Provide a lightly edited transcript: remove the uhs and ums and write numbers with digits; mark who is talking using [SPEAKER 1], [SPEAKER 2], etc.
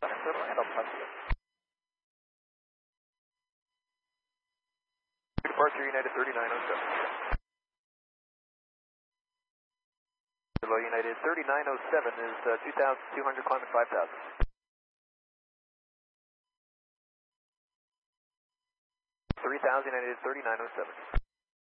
[SPEAKER 1] Departure United 3907. Below United 3907 is 2,200, climbing 5,000. 3,000 United 3907.